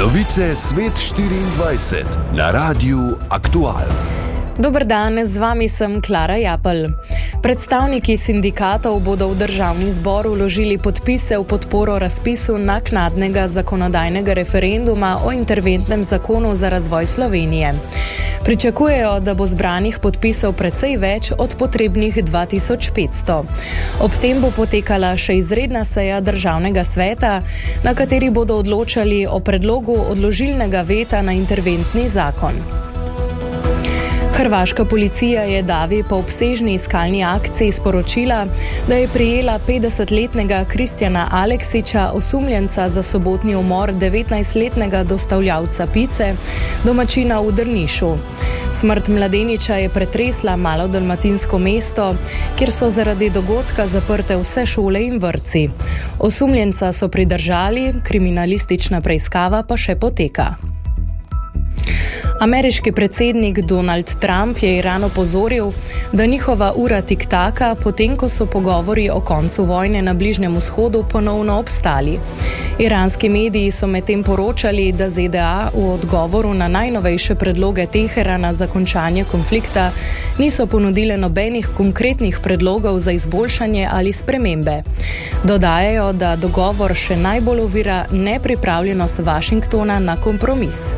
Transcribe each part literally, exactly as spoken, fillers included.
Novice Svet štiriindvajset na Radiu Aktual. Dober dan, z vami sem Klara Japelj. Predstavniki sindikatov bodo v državni zbor vložili podpise v podporo razpisu naknadnega zakonodajnega referenduma o interventnem zakonu za razvoj Slovenije. Pričakujejo, da bo zbranih podpisov precej več od potrebnih dva tisoč petsto. Ob tem bo potekala še izredna seja državnega sveta, na kateri bodo odločali o predlogu odložilnega veta na interventni zakon. Hrvaška policija je Davi po obsežni iskalni akciji sporočila, da je prijela petdesetletnega Kristjana Aleksića, osumljenca za sobotni umor devetnajstletnega dostavljavca pice, domačina v Drnišu. Smrt mladeniča je pretresla malo dalmatinsko mesto, kjer so zaradi dogodka zaprte vse šole in vrtci. Osumljenca so pridržali, kriminalistična preiskava pa še poteka. Ameriški predsednik Donald Trump je Iran opozoril, da njihova ura tiktaka, potem ko so pogovori o koncu vojne na Bližnjem vzhodu ponovno obstali. Iranski mediji so medtem poročali, da Z D A v odgovoru na najnovejše predloge Teherana za končanje konflikta niso ponudile nobenih konkretnih predlogov za izboljšanje ali spremembe. Dodajajo, da dogovor še najbolj ovira nepripravljenost Washingtona na kompromis.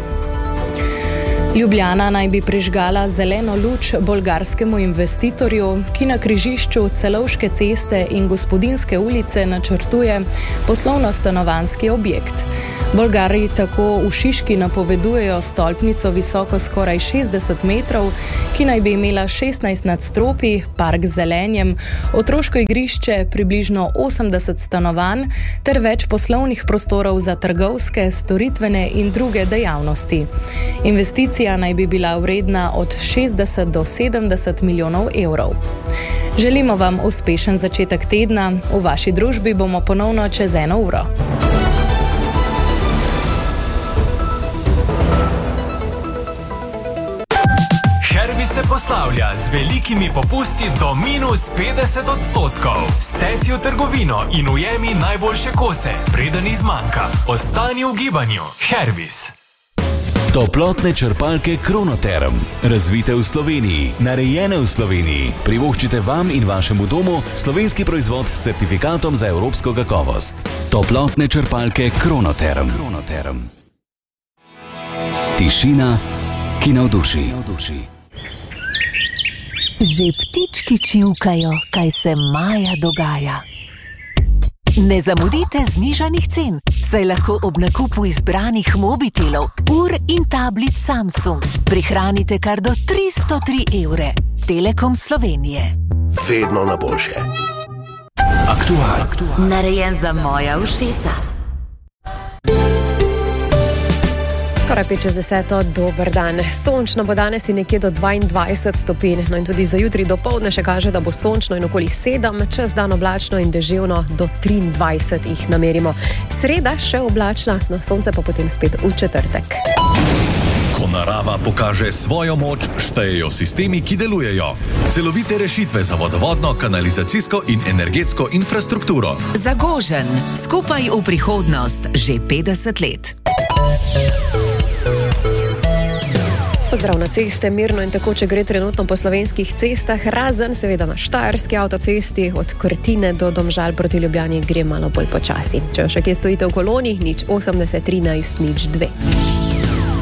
Ljubljana naj bi prižgala zeleno luč bolgarskemu investitorju, ki na križišču Celovške ceste in Gospodinske ulice načrtuje poslovno-stanovanjski objekt. Bolgari tako v Šiški napovedujejo stolpnico visoko skoraj šestdeset metrov, ki naj bi imela šestnajst nadstropij, park z zelenjem, otroško igrišče, približno osemdeset stanovanj ter več poslovnih prostorov za trgovske, storitvene in druge dejavnosti. Investicija naj bi bila vredna od šestdeset do sedemdeset milijonov evrov. Želimo vam uspešen začetek tedna, v vaši družbi bomo ponovno čez eno uro. Se poslavlja z velikimi popusti do minus petdeset odstotkov. Steci v trgovino in ujemi najboljše kose, preden izmanjka. Ostani v gibanju. Hervis. Toplotne črpalke Kronoterm. Razvite v Sloveniji, narejene v Sloveniji. Privoščite vam in vašemu domu slovenski proizvod s certifikatom za evropsko kakovost. Toplotne črpalke Kronoterm. Kronoterm. Tišina, ki navduši. Že ptički čivkajo, kaj se maja dogaja. Ne zamudite znižanih cen, saj lahko ob nakupu izbranih mobitelov, ur in tablic Samsung prihranite kar do tristo tri evre. Telekom Slovenije. Vedno na boljše. Aktual. Narejen za moja ušesa. Skoraj pet čez deseto, dober dan. Sončno bo danes in nekje do dvaindvajset stopinj. No in tudi za jutri dopoldne še kaže, da bo sončno in okoli sedem, čez dan oblačno in deževno do triindvajset jih namerimo. Sreda še oblačna, no sonce pa potem spet v četrtek. Ko narava pokaže svojo moč, štejejo sistemi, ki delujejo. Celovite rešitve za vodovodno, kanalizacijsko in energetsko infrastrukturo. Zagožen, skupaj v prihodnost, že petdeset let. Pozdrav na ceste, mirno in tekoče gre trenutno po slovenskih cestah, razen seveda na Štajerski avtocesti, od Krtine do Domžal proti Ljubljani gre malo bolj počasi. Če še kje stojite v koloni, nič osemdeset trinajst nič dve.